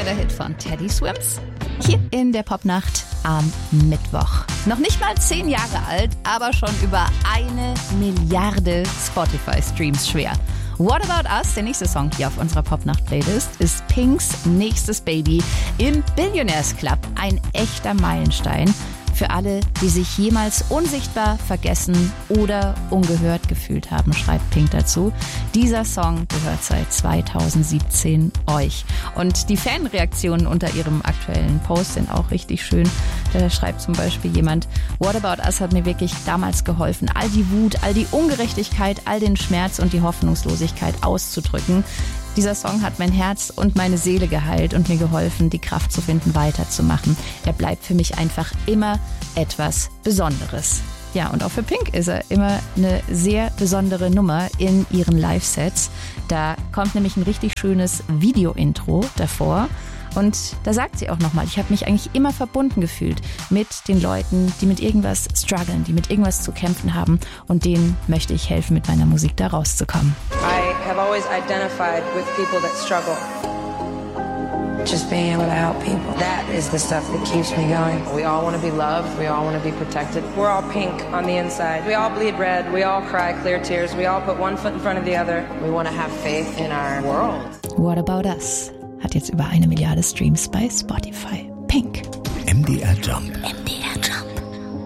wäre der Hit von Teddy Swims. Hier in der Popnacht am Mittwoch. Noch nicht mal 10 Jahre alt, aber schon über 1 Milliarde Spotify-Streams schwer. What About Us, der nächste Song hier auf unserer Popnacht-Playlist, ist Pinks nächstes Baby im Billionaires Club. Ein echter Meilenstein für alle, die sich jemals unsichtbar, vergessen oder ungehört gefühlt haben, schreibt Pink dazu. Dieser Song gehört seit 2017 euch. Und die Fanreaktionen unter ihrem aktuellen Post sind auch richtig schön. Da schreibt zum Beispiel jemand: What About Us hat mir wirklich damals geholfen, all die Wut, all die Ungerechtigkeit, all den Schmerz und die Hoffnungslosigkeit auszudrücken. Dieser Song hat mein Herz und meine Seele geheilt und mir geholfen, die Kraft zu finden, weiterzumachen. Er bleibt für mich einfach immer etwas Besonderes. Ja, und auch für Pink ist er immer eine sehr besondere Nummer in ihren Live-Sets. Da kommt nämlich ein richtig schönes Video-Intro davor. Und da sagt sie auch nochmal, ich habe mich eigentlich immer verbunden gefühlt mit den Leuten, die mit irgendwas strugglen, die mit irgendwas zu kämpfen haben. Und denen möchte ich helfen, mit meiner Musik da rauszukommen. I have always identified with people that struggle. Just being able to help people. That is the stuff that keeps me going. We all want to be loved. We all want to be protected. We're all pink on the inside. We all bleed red. We all cry clear tears. We all put one foot in front of the other. We want to have faith in our world. What About Us hat jetzt über 1 Milliarde Streams bei Spotify. Pink. MDR Jump. MDR